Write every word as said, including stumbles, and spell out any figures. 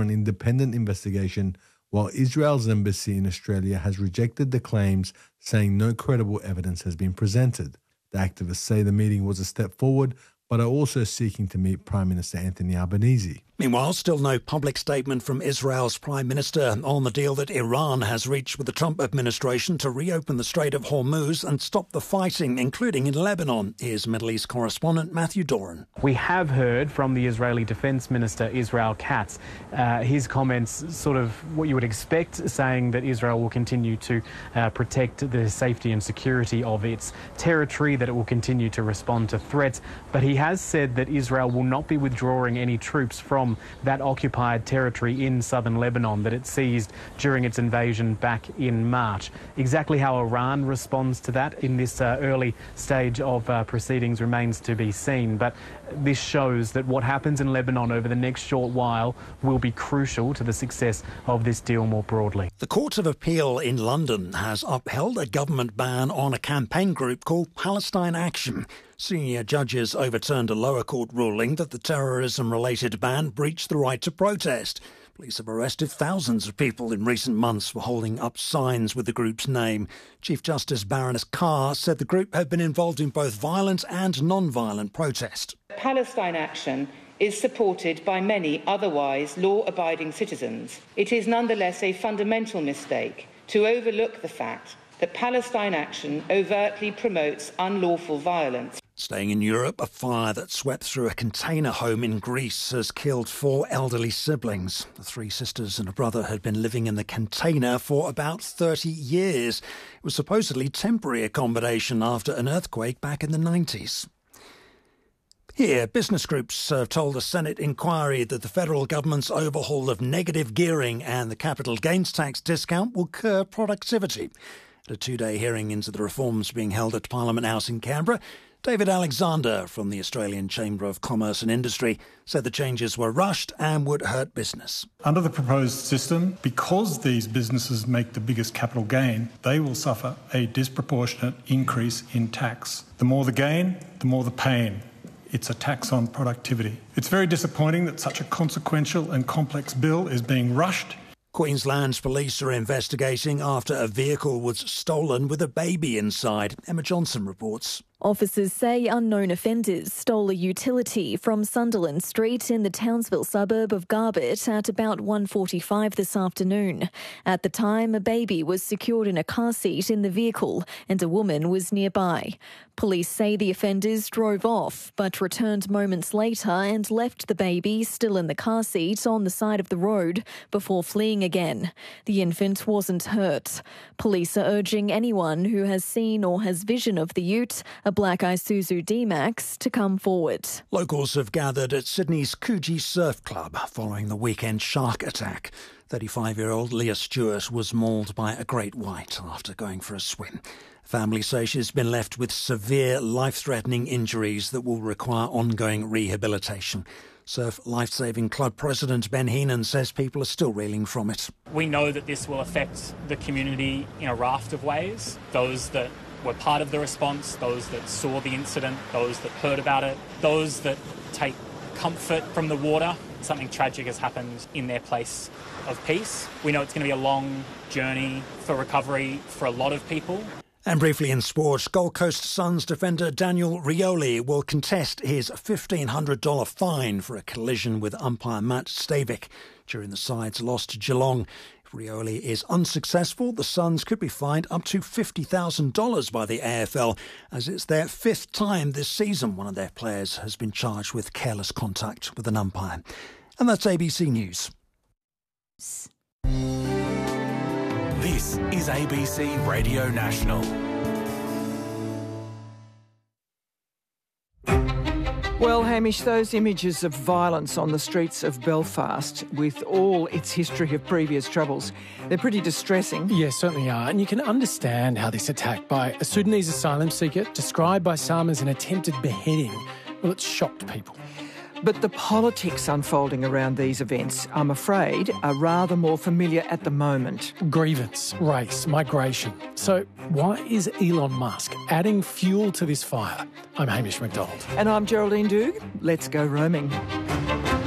an independent investigation, while Israel's embassy in Australia has rejected the claims, saying no credible evidence has been presented. The activists say the meeting was a step forward, but are also seeking to meet Prime Minister Anthony Albanese. Meanwhile, still no public statement from Israel's Prime Minister on the deal that Iran has reached with the Trump administration to reopen the Strait of Hormuz and stop the fighting, including in Lebanon. Here's Middle East correspondent Matthew Doran. We have heard from the Israeli Defence Minister Israel Katz. Uh, his comments sort of what you would expect, saying that Israel will continue to uh, protect the safety and security of its territory, that it will continue to respond to threats. But he has said that Israel will not be withdrawing any troops from that occupied territory in southern Lebanon that it seized during its invasion back in March. Exactly how Iran responds to that in this uh, early stage of uh, proceedings remains to be seen, but this shows that what happens in Lebanon over the next short while will be crucial to the success of this deal more broadly. The Court of Appeal in London has upheld a government ban on a campaign group called Palestine Action. Senior judges overturned a lower court ruling that the terrorism-related ban breached the right to protest. Police have arrested thousands of people in recent months for holding up signs with the group's name. Chief Justice Baroness Carr said the group had been involved in both violent and non-violent protest. Palestine Action is supported by many otherwise law-abiding citizens. It is nonetheless a fundamental mistake to overlook the fact that Palestine Action overtly promotes unlawful violence. Staying in Europe, a fire that swept through a container home in Greece has killed four elderly siblings. The three sisters and a brother had been living in the container for about thirty years. It was supposedly temporary accommodation after an earthquake back in the nineties. Here, business groups have told a Senate inquiry that the federal government's overhaul of negative gearing and the capital gains tax discount will curb productivity. At a two-day hearing into the reforms being held at Parliament House in Canberra, David Alexander from the Australian Chamber of Commerce and Industry said the changes were rushed and would hurt business. Under the proposed system, because these businesses make the biggest capital gain, they will suffer a disproportionate increase in tax. The more the gain, the more the pain. It's a tax on productivity. It's very disappointing that such a consequential and complex bill is being rushed. Queensland's police are investigating after a vehicle was stolen with a baby inside. Emma Johnson reports. Officers say unknown offenders stole a utility from Sunderland Street in the Townsville suburb of Garbett at about one forty-five this afternoon. At the time, a baby was secured in a car seat in the vehicle and a woman was nearby. Police say the offenders drove off but returned moments later and left the baby still in the car seat on the side of the road before fleeing again. The infant wasn't hurt. Police are urging anyone who has seen or has vision of the ute, a black Isuzu D-Max, to come forward. Locals have gathered at Sydney's Coogee Surf Club following the weekend shark attack. thirty-five-year-old Leah Stewart was mauled by a great white after going for a swim. Family say she's been left with severe, life-threatening injuries that will require ongoing rehabilitation. Surf Lifesaving Club President Ben Heenan says people are still reeling from it. We know that this will affect the community in a raft of ways. Those that were part of the response, those that saw the incident, those that heard about it, those that take comfort from the water. Something tragic has happened in their place of peace. We know it's going to be a long journey for recovery for a lot of people. And briefly in sport, Gold Coast Suns defender Daniel Rioli will contest his fifteen hundred dollars fine for a collision with umpire Matt Stavik during the side's loss to Geelong. If Rioli is unsuccessful, the Suns could be fined up to fifty thousand dollars by the A F L, as it's their fifth time this season one of their players has been charged with careless contact with an umpire. And that's A B C News. This is A B C Radio National. Well, Hamish, those images of violence on the streets of Belfast, with all its history of previous troubles, they're pretty distressing. Yes, certainly are. And you can understand how this attack by a Sudanese asylum seeker, described by some as an attempted beheading, well, it shocked people. But the politics unfolding around these events, I'm afraid, are rather more familiar at the moment. Grievance, race, migration. So why is Elon Musk adding fuel to this fire? I'm Hamish McDonald. And I'm Geraldine Doog. Let's go roaming.